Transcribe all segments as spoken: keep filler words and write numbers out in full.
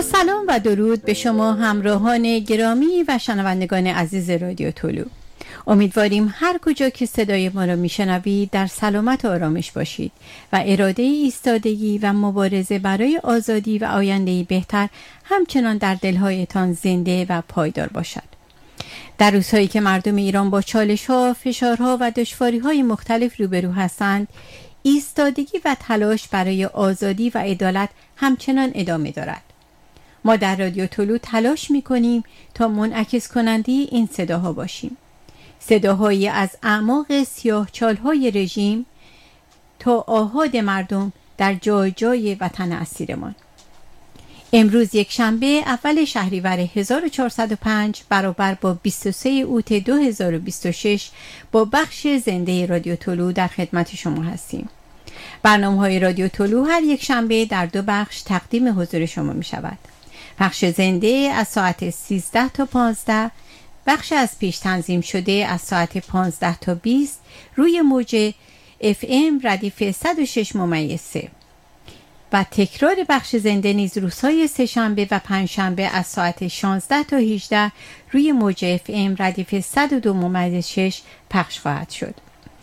با سلام و درود به شما همراهان گرامی و شنوندگان عزیز رادیو طلوع. امیدواریم هر کجا که صدای ما را میشنوید در سلامت و آرامش باشید و اراده ایستادگی و مبارزه برای آزادی و آینده‌ای بهتر همچنان در دلهایتان زنده و پایدار باشد. در روزهایی که مردم ایران با چالش‌ها، فشارها و دشواری‌های مختلف روبرو هستند، ایستادگی و تلاش برای آزادی و عدالت همچنان ادامه دارد. ما در رادیو طلوع تلاش می‌کنیم تا منعکس کننده این صداها باشیم. صداهایی از اعماق سیاه‌چال‌های رژیم تا آحاد مردم در جای جای وطن اسیرمان. امروز یک شنبه اول شهریور هزار و چهارصد و پنج برابر با بیست و سه اوت دو هزار و بیست و شش با بخش زنده رادیو طلوع در خدمت شما هستیم. برنامه‌های رادیو طلوع هر یک شنبه در دو بخش تقدیم حضور شما می شود. بخش زنده از ساعت سیزده تا پانزده، بخش از پیش تنظیم شده از ساعت پانزده تا بیست روی موج اف ام ردیف صد و شش ممیز سه و تکرار بخش زنده نیز روزهای سه شنبه و پنج شنبه از ساعت شانزده تا هجده روی موج اف ام ردیف صد و دو ممیز شش پخش خواهد شد.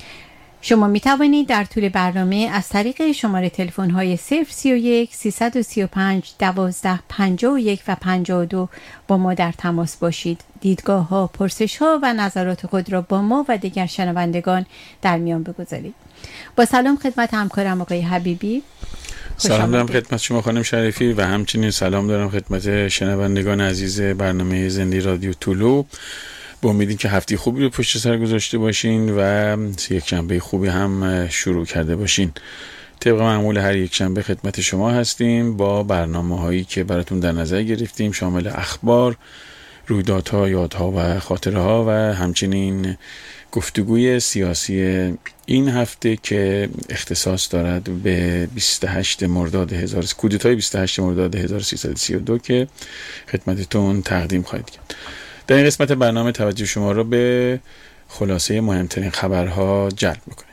شما می توانید در طول برنامه از طریق شماره تلفن های صفر سی و یک سیصد و سی و پنج دوازده پنجاه و یک و پنجاه و دو با ما در تماس باشید. دیدگاه ها، پرسش ها و نظرات خود را با ما و دیگر شنوندگان در میان بگذارید. با سلام خدمت همکارم آقای حبیبی. سلام دارم خدمت شما خانم شریفی و همچنین سلام دارم خدمت شنوندگان عزیز برنامه زنده رادیو طلوع. با امیدی که هفته خوبی رو پشت سر گذاشته باشین و یک شنبه خوبی هم شروع کرده باشین. طبق معمول هر یک شنبه خدمت شما هستیم با برنامه هایی که براتون در نظر گرفتیم، شامل اخبار، رویدادها، یادها و خاطره ها و همچنین گفتگوی سیاسی این هفته که اختصاص دارد به بیست و هشت مرداد هزار کودتای بیست و هشت مرداد هزار و سیصد و سی و دو که خدمتتون تقدیم خواهد کرد. در این قسمت برنامه توجه شما را به خلاصه مهمترین خبرها جلب می‌کنم.